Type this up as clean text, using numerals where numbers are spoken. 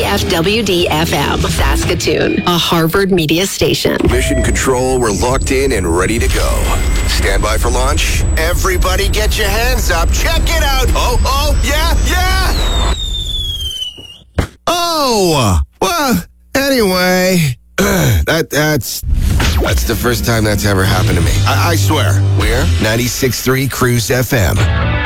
CFWD-FM, Saskatoon, a Harvard media station. Mission Control, we're locked in and ready to go. Stand by for launch. Everybody get your hands up. Check it out. Oh, yeah. Oh, well, anyway, that's the first time that's ever happened to me. I swear. We're 96.3 Cruise FM.